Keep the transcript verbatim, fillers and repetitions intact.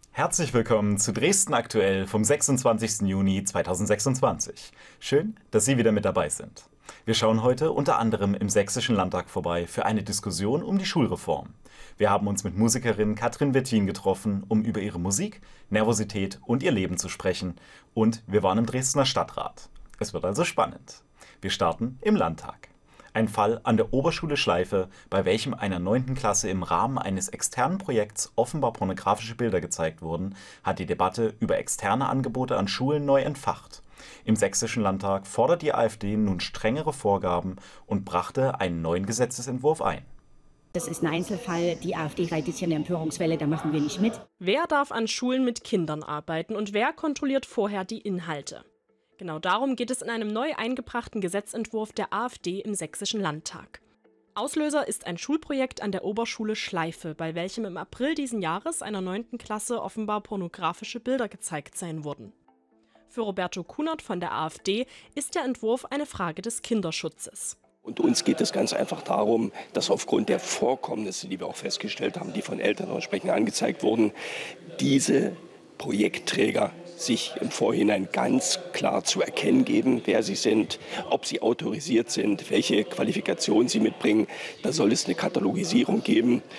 Herzlich willkommen zu Dresden aktuell vom sechsundzwanzigsten Juni zweitausendsechsundzwanzig. Schön, dass Sie wieder mit dabei sind. Wir schauen heute unter anderem im Sächsischen Landtag vorbei für eine Diskussion um die Schulreform. Wir haben uns mit Musikerin Katrin Wettin getroffen, um über ihre Musik, Nervosität und ihr Leben zu sprechen. Und wir waren im Dresdner Stadtrat. Es wird also spannend. Wir starten im Landtag. Ein Fall an der Oberschule Schleife, bei welchem einer neunten Klasse im Rahmen eines externen Projekts offenbar pornografische Bilder gezeigt wurden, hat die Debatte über externe Angebote an Schulen neu entfacht. Im Sächsischen Landtag fordert die AfD nun strengere Vorgaben und brachte einen neuen Gesetzesentwurf ein. Das ist ein Einzelfall. Die AfD reitet hier eine Empörungswelle, da machen wir nicht mit. Wer darf an Schulen mit Kindern arbeiten und wer kontrolliert vorher die Inhalte? Genau darum geht es in einem neu eingebrachten Gesetzentwurf der AfD im Sächsischen Landtag. Auslöser ist ein Schulprojekt an der Oberschule Schleife, bei welchem im April diesen Jahres einer neunten Klasse offenbar pornografische Bilder gezeigt sein wurden. Für Roberto Kunert von der AfD ist der Entwurf eine Frage des Kinderschutzes. Und uns geht es ganz einfach darum, dass aufgrund der Vorkommnisse, die wir auch festgestellt haben, die von Eltern entsprechend angezeigt wurden, diese Projektträger sich im Vorhinein ganz klar zu erkennen geben, wer sie sind, ob sie autorisiert sind, welche Qualifikationen sie mitbringen. Da soll es eine Katalogisierung geben.